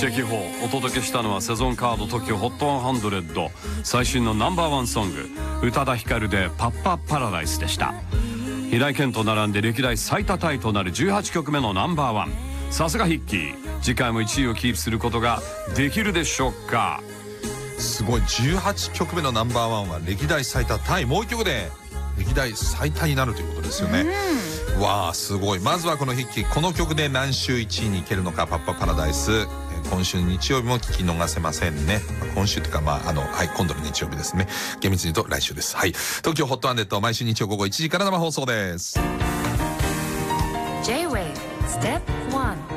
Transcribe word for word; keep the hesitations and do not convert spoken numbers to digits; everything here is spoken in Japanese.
チェキホーお届けしたのはセゾンカード トキオ ホットハンドレッド最新のナンバーワンソング宇多田ヒカルでパッパパラダイスでした。平井堅と並んで歴代最多タイとなるじゅうはちきょくめのナンバーワン。さすがヒッキー、次回もいちいをキープすることができるでしょうか。 すごい、じゅうはちきょくめのナンバーワンは歴代最多タイ、もういっきょくで歴代最多になるということですよね。わあすごい。まずはこのヒッキー、この曲で何週いちいにいけるのか、パッパパラダイス、今週日曜日も聞き逃せませんね。今週というかまああのはい今度の日曜日ですね。厳密に言うと来週です。はい、東京ホットハンデッド毎週日曜午後いちじから生放送です。 J-Wave Step ワン